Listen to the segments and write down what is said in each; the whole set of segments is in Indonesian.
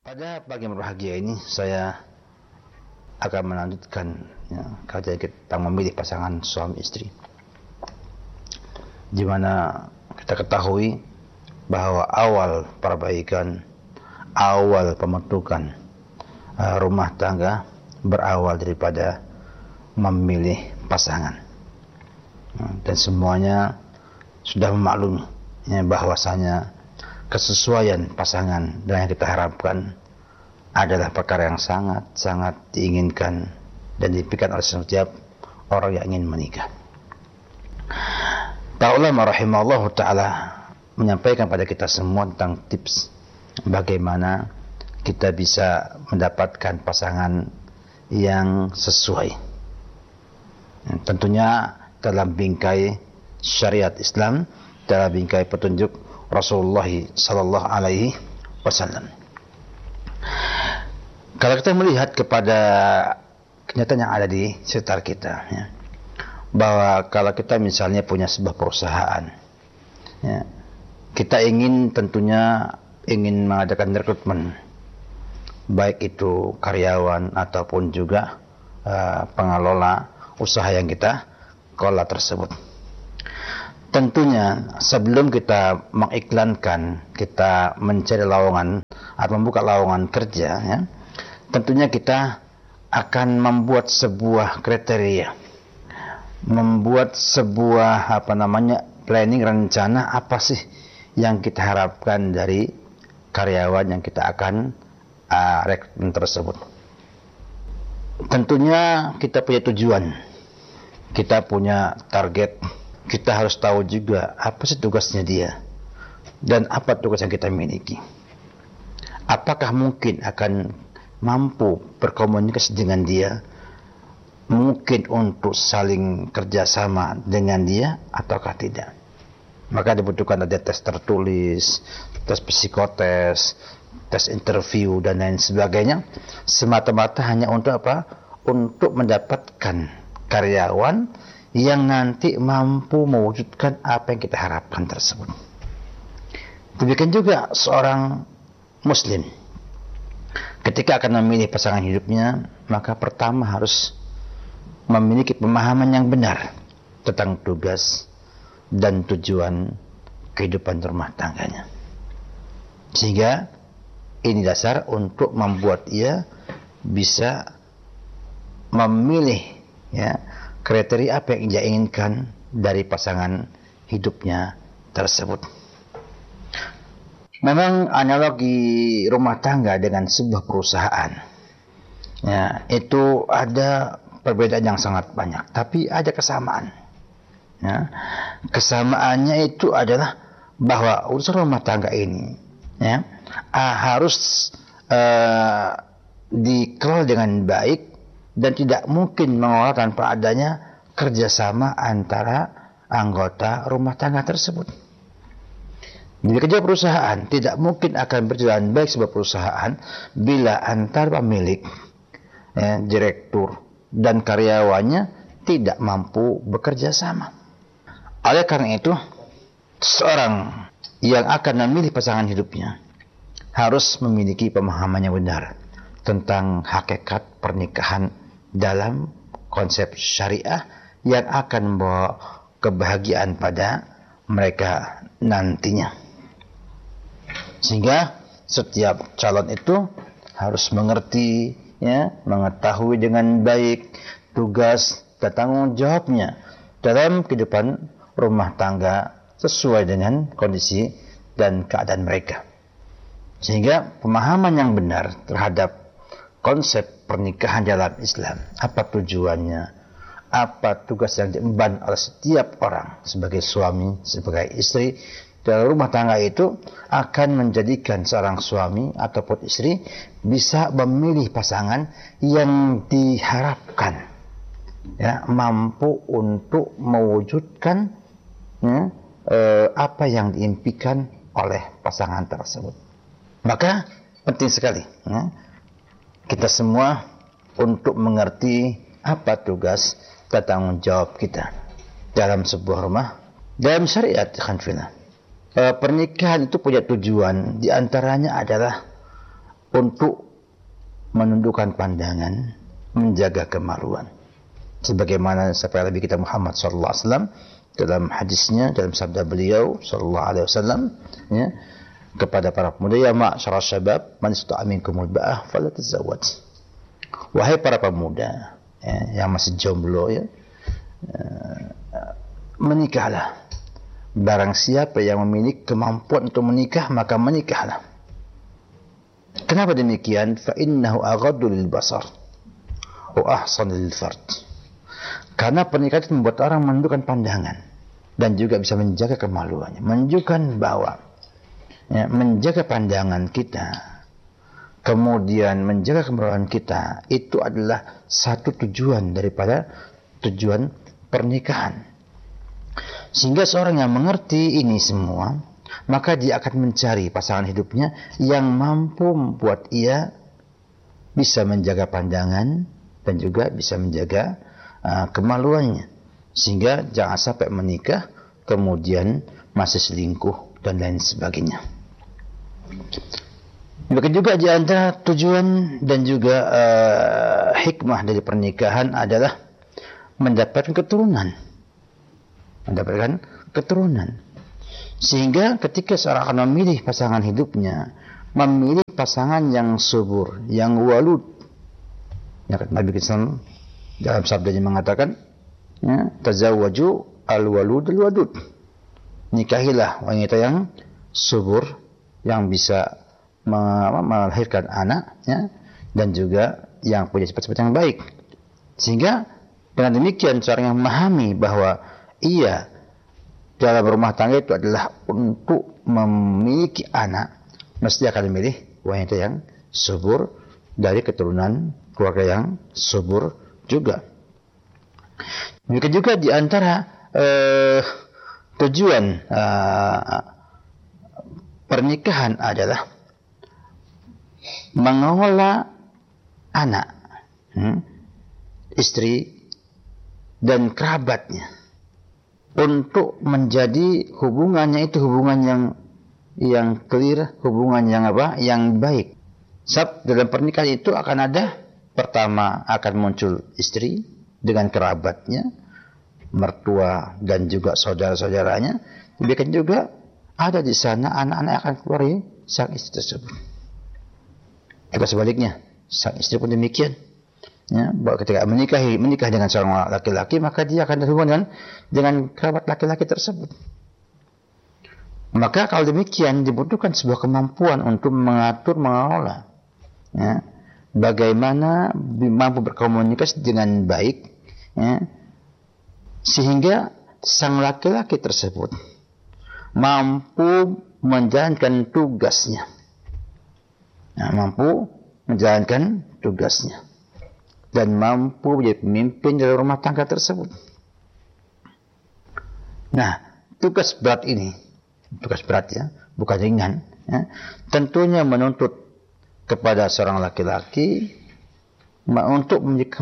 Pada pagi yang berbahagia ini saya akan melanjutkan kajian kita memilih pasangan suami istri, di mana kita ketahui bahwa awal perbaikan, awal pembentukan rumah tangga berawal daripada memilih pasangan, dan semuanya sudah memaklumi bahwasanya kesesuaian pasangan dengan yang kita harapkan adalah perkara yang sangat diinginkan dan dipikirkan oleh setiap orang yang ingin menikah. Para ulama rahimahullah ta'ala menyampaikan pada kita semua tentang tips bagaimana kita bisa mendapatkan pasangan yang sesuai, tentunya dalam bingkai syariat Islam, dalam bingkai petunjuk Rasulullah sallallahu alaihi wasallam. Kalau kita melihat kepada kenyataan yang ada di sekitar kita, bahwa kalau kita misalnya punya sebuah perusahaan, kita tentunya ingin mengadakan rekrutmen, baik itu karyawan ataupun juga pengelola usaha yang kita kelola tersebut. Tentunya sebelum kita mengiklankan, kita mencari lowongan atau membuka lowongan kerja, tentunya kita akan membuat sebuah kriteria, membuat sebuah planning, rencana apa sih yang kita harapkan dari karyawan yang kita akan rekrutmen tersebut. Tentunya kita punya tujuan, kita punya target. Kita harus tahu juga apa sih tugasnya dia dan apa tugas yang kita miliki. Apakah mungkin akan mampu berkomunikasi dengan dia, mungkin untuk saling kerjasama dengan dia ataukah tidak. Maka dibutuhkan ada tes tertulis, tes psikotes, tes interview dan lain sebagainya, semata-mata hanya untuk apa? Untuk mendapatkan karyawan yang nanti mampu mewujudkan apa yang kita harapkan tersebut. Demikian juga seorang muslim ketika akan memilih pasangan hidupnya, maka pertama harus memiliki pemahaman yang benar tentang tugas dan tujuan kehidupan rumah tangganya, sehingga ini dasar untuk membuat ia bisa memilih kriteria apa yang dia inginkan dari pasangan hidupnya tersebut. Memang analogi rumah tangga dengan sebuah perusahaan, itu ada perbedaan yang sangat banyak, tapi ada kesamaan. Kesamaannya itu adalah bahwa urusan rumah tangga ini harus dikelola dengan baik, dan tidak mungkin mengelola tanpa adanya kerjasama antara anggota rumah tangga tersebut. Di kerja perusahaan tidak mungkin akan berjalan baik sebuah perusahaan bila antar pemilik, direktur dan karyawannya tidak mampu bekerja sama. Oleh karena itu, seorang yang akan memilih pasangan hidupnya harus memiliki pemahaman yang benar tentang hakikat pernikahan dalam konsep syariah yang akan membawa kebahagiaan pada mereka nantinya. Sehingga setiap calon itu harus mengerti, mengetahui dengan baik tugas dan tanggung jawabnya dalam kehidupan rumah tangga sesuai dengan kondisi dan keadaan mereka. Sehingga pemahaman yang benar terhadap konsep pernikahan dalam Islam, apa tujuannya, apa tugas yang diemban oleh setiap orang sebagai suami, sebagai istri dalam rumah tangga, itu akan menjadikan seorang suami ataupun istri bisa memilih pasangan yang diharapkan, mampu untuk mewujudkan apa yang diimpikan oleh pasangan tersebut. Maka penting sekali kita semua untuk mengerti apa tugas dan tanggung jawab kita dalam sebuah rumah. Dalam syariat, pernikahan itu punya tujuan, diantaranya adalah untuk menundukkan pandangan, menjaga kemaluan. Sebagaimana sabda Nabi kita Muhammad sallallahu alaihi wasallam dalam hadisnya, dalam sabda beliau sallallahu alaihi wasallam, ya, kepada para pemuda, ya ma'syarasy syabab, man istata'a minkumul ba'ah falyatazawwaj. Wahai para pemuda, ya, yang masih jomblo, ya, menikahlah. Barang siapa yang memiliki kemampuan untuk menikah, maka menikahlah. Kenapa demikian? Fa innahu aghaddu lil basar wa ahsanu lil farj. Karena pernikahan itu membuat orang menundukkan pandangan dan juga bisa menjaga kemaluannya, menunjukkan bahwa, ya, menjaga pandangan kita, kemudian menjaga kemaluan kita, itu adalah satu tujuan daripada tujuan pernikahan. Sehingga seorang yang mengerti ini semua, maka dia akan mencari pasangan hidupnya yang mampu membuat ia bisa menjaga pandangan dan juga bisa menjaga kemaluannya, sehingga jangan sampai menikah kemudian masih selingkuh dan lain sebagainya. Demikian juga di antara tujuan dan juga hikmah dari pernikahan adalah mendapatkan keturunan. Sehingga ketika seorang akan memilih pasangan hidupnya, memilih pasangan yang subur, yang walud. Ya, Nabi SAW dalam sabdanya mengatakan, ya, tazawwaju al-walud al-wadud. Nikahilah wanita yang subur, yang bisa melahirkan anak, ya, dan juga yang punya sifat-sifat yang baik. Sehingga dengan demikian seorang yang memahami bahwa ia dalam rumah tangga itu adalah untuk memiliki anak, mesti akan memilih wanita yang subur dari keturunan keluarga yang subur juga. Demikian juga di antara tujuan pernikahan adalah mengelola anak, istri dan kerabatnya, untuk menjadi hubungannya itu hubungan yang clear, hubungan yang baik. Sebab dalam pernikahan itu akan ada, pertama akan muncul istri dengan kerabatnya, mertua dan juga saudara-saudaranya. Demikian juga ada di sana anak-anak yang akan keluar dari sang istri tersebut. Juga sebaliknya, sang istri pun demikian. Ya, bahwa ketika menikah dengan seorang laki-laki, maka dia akan berhubungan dengan kerabat laki-laki tersebut. Maka kalau demikian dibutuhkan sebuah kemampuan untuk mengatur, mengelola, ya, bagaimana mampu berkomunikasi dengan baik, ya, sehingga sang laki-laki tersebut mampu menjalankan tugasnya, dan mampu menjadi pemimpin dalam rumah tangga tersebut. Nah, tugas berat ya, bukan ringan, ya, tentunya menuntut kepada seorang laki-laki untuk memiliki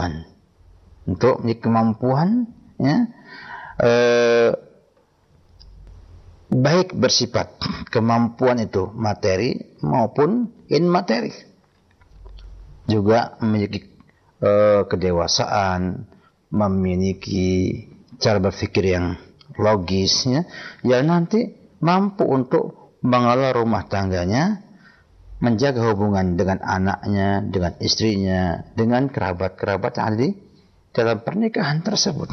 kemampuan, ya, baik bersifat kemampuan itu materi maupun materi, juga memiliki kedewasaan, memiliki cara berpikir yang logis, ya, yang nanti mampu untuk mengelola rumah tangganya, menjaga hubungan dengan anaknya, dengan istrinya, dengan kerabat-kerabat yang ada di dalam pernikahan tersebut.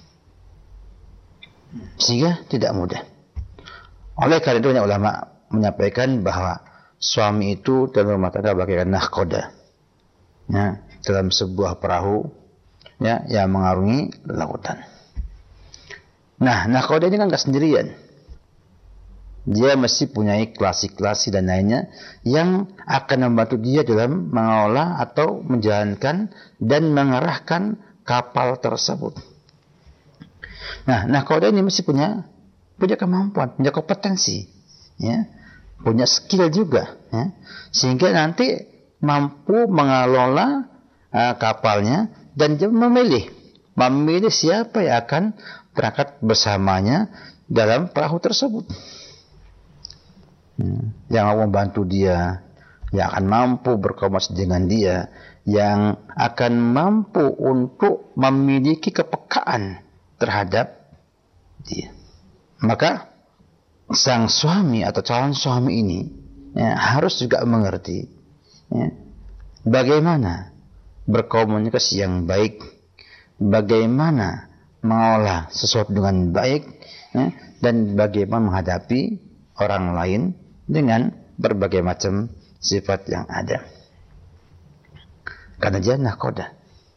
Sehingga tidak mudah. Oleh karena itu, ulama menyampaikan bahwa suami itu dalam rumah tangga bagaikan nahkoda, ya, dalam sebuah perahu, ya, yang mengarungi lautan. Nah, nahkoda ini kan nggak sendirian. Dia mesti punya klasi-klasi dan lainnya yang akan membantu dia dalam mengelola atau menjalankan dan mengarahkan kapal tersebut. Nah, nahkoda ini mesti punya kemampuan, punya kompetensi, ya, punya skill juga, ya, sehingga nanti mampu mengelola kapalnya dan dia memilih siapa yang akan berangkat bersamanya dalam perahu tersebut. Yang mau membantu dia yang akan mampu berkomunikasi dengan dia, yang akan mampu untuk memiliki kepekaan terhadap dia. Maka sang suami atau calon suami ini harus juga mengerti bagaimana berkomunikasi yang baik, bagaimana mengolah sesuatu dengan baik, dan bagaimana menghadapi orang lain dengan berbagai macam sifat yang ada. Karena dia nahkoda,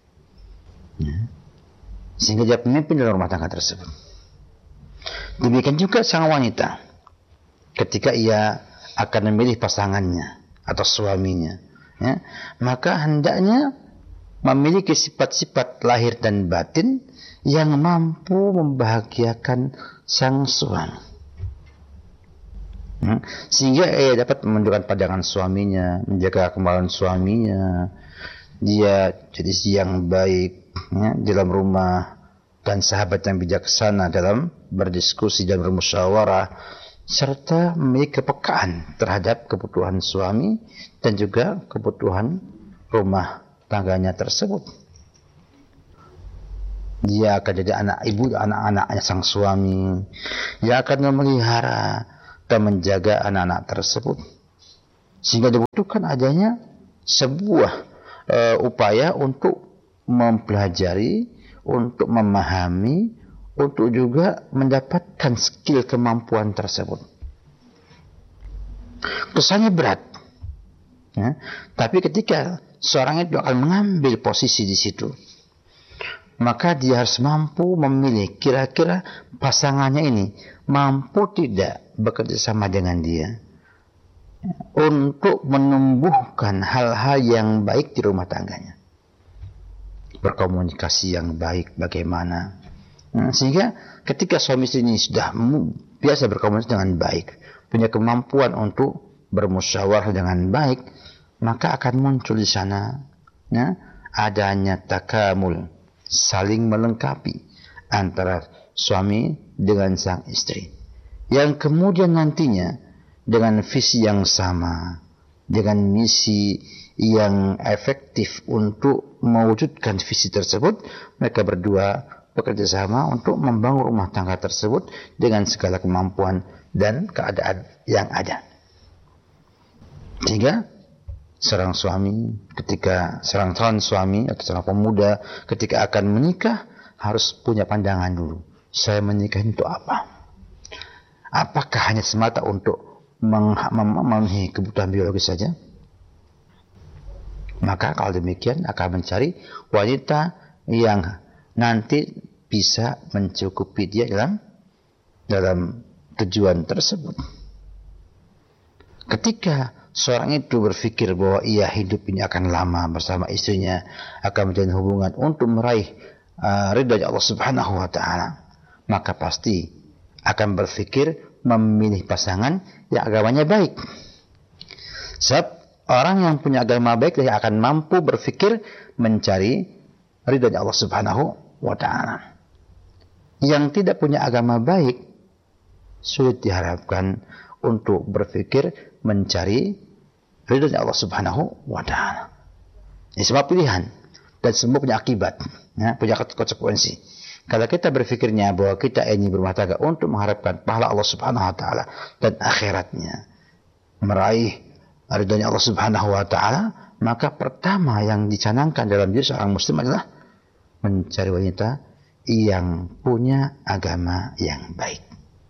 sehingga dia pemimpin dalam rumah tangga tersebut. Demikian juga sang wanita ketika ia akan memilih pasangannya atau suaminya, maka hendaknya memiliki sifat-sifat lahir dan batin yang mampu membahagiakan sang suami, sehingga ia dapat menunjukkan pandangan suaminya, menjaga kemauan suaminya, dia jadi yang baik dalam rumah, dan sahabat yang bijaksana dalam berdiskusi dan bermusyawarah, serta memiliki kepekaan terhadap kebutuhan suami dan juga kebutuhan rumah tangganya tersebut. Dia akan jadi anak ibu anak-anaknya sang suami, dia akan memelihara dan menjaga anak-anak tersebut, sehingga dibutuhkan adanya sebuah upaya untuk mempelajari, untuk memahami, untuk juga mendapatkan skill kemampuan tersebut. Kesannya berat, tapi ketika seorang itu akan mengambil posisi di situ, maka dia harus mampu memilih kira-kira pasangannya ini mampu tidak bekerja sama dengan dia untuk menumbuhkan hal-hal yang baik di rumah tangganya. Berkomunikasi yang baik bagaimana, sehingga ketika suami istri ini sudah biasa berkomunikasi dengan baik, punya kemampuan untuk bermusyawarah dengan baik, maka akan muncul di sana adanya takamul, saling melengkapi antara suami dengan sang istri, yang kemudian nantinya dengan visi yang sama, dengan misi yang efektif untuk mewujudkan visi tersebut, mereka berdua bekerja sama untuk membangun rumah tangga tersebut dengan segala kemampuan dan keadaan yang ada. Sehingga seorang suami, ketika seorang calon suami atau seorang pemuda ketika akan menikah harus punya pandangan dulu. Saya menikah untuk apa? Apakah hanya semata untuk memenuhi kebutuhan biologis saja? Maka kalau demikian akan mencari wanita yang nanti bisa mencukupi dia dalam tujuan tersebut. Ketika seorang itu berpikir bahwa ia hidup ini akan lama bersama istrinya, akan menjalin hubungan untuk meraih ridha Allah Subhanahu wa taala, maka pasti akan berpikir memilih pasangan yang agamanya baik. Sebab orang yang punya agama baik dia akan mampu berpikir mencari ridha Allah Subhanahu wa taala. Yang tidak punya agama baik sulit diharapkan untuk berpikir mencari ridha Allah Subhanahu wa taala. Ini semua pilihan dan semua punya akibat, punya konsekuensi. Kalau kita berpikirnya bahwa kita ini berumah tangga untuk mengharapkan pahala Allah Subhanahu wa taala dan akhiratnya, meraih ridha Allah Subhanahu wa taala, maka pertama yang dicanangkan dalam diri seorang muslim adalah mencari wanita yang punya agama yang baik.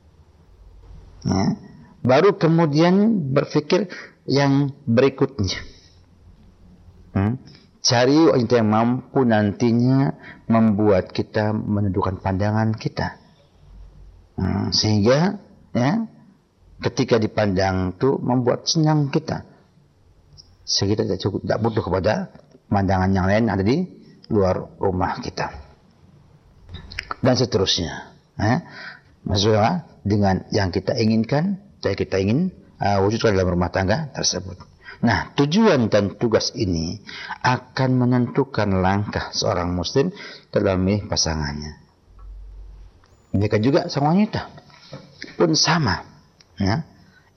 Baru kemudian berpikir yang berikutnya. Cari wanita yang mampu nantinya membuat kita menundukkan pandangan kita, sehingga ketika dipandang itu membuat senang kita, sehingga tidak butuh kepada pandangan yang lain ada di luar rumah kita, dan seterusnya. Maksudnya dengan yang kita inginkan, yang kita ingin wujudkan dalam rumah tangga tersebut. Nah, tujuan dan tugas ini akan menentukan langkah seorang muslim dalam memilih pasangannya. Demikian juga sang wanita pun sama.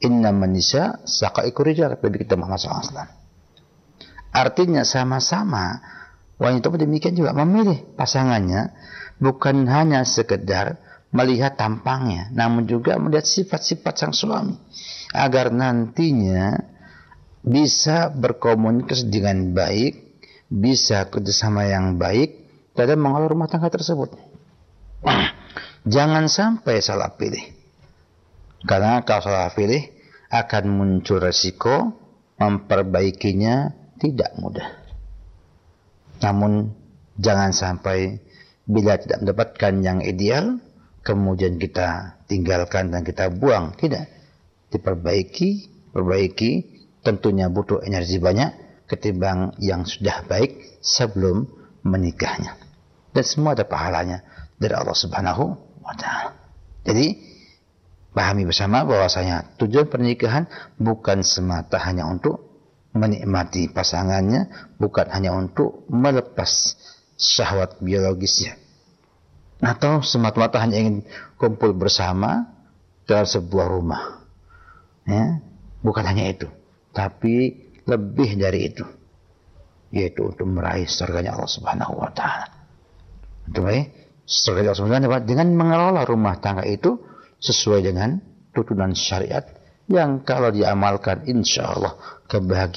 Innaman nisa saqaiqur rijal, Nabi kita Muhammad SAW. Artinya sama-sama wanita pun demikian juga memilih pasangannya bukan hanya sekedar melihat tampangnya, namun juga melihat sifat-sifat sang suami agar nantinya bisa berkomunikasi dengan baik, bisa kerjasama yang baik dalam mengelola rumah tangga tersebut. Jangan sampai salah pilih, karena kalau salah pilih akan muncul resiko memperbaikinya tidak mudah. Namun jangan sampai bila tidak mendapatkan yang ideal kemudian kita tinggalkan dan kita buang. Tidak, diperbaiki, tentunya butuh energi banyak ketimbang yang sudah baik sebelum menikahnya. Dan semua ada pahalanya dari Allah Subhanahu wa ta'ala. Jadi pahami bersama bahwasanya tujuan pernikahan bukan semata hanya untuk menikmati pasangannya, bukan hanya untuk melepas syahwat biologisnya, atau semata-mata hanya ingin kumpul bersama dalam sebuah rumah. Ya, bukan hanya itu, tapi lebih dari itu, yaitu untuk meraih surganya Allah Subhanahu wa ta'ala. Untuk meraih surganya Allah Subhanahu wa ta'ala dengan mengelola rumah tangga itu sesuai dengan tuntunan syariat yang kalau diamalkan insya Allah kebahagiaan